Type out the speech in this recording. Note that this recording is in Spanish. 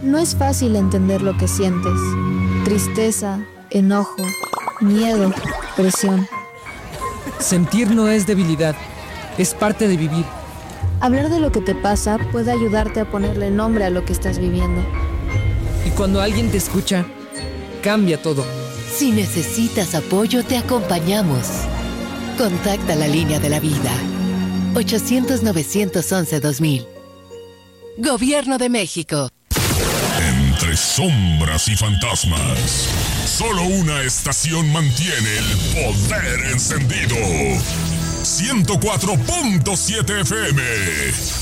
No es fácil entender lo que sientes. Tristeza, enojo, miedo, presión. Sentir no es debilidad, es parte de vivir. Hablar de lo que te pasa puede ayudarte a ponerle nombre a lo que estás viviendo. Y cuando alguien te escucha, cambia todo. Si necesitas apoyo, te acompañamos. Contacta la línea de la vida. 800-911-2000. Gobierno de México. Entre sombras y fantasmas, solo una estación mantiene el poder encendido. 104.7 FM.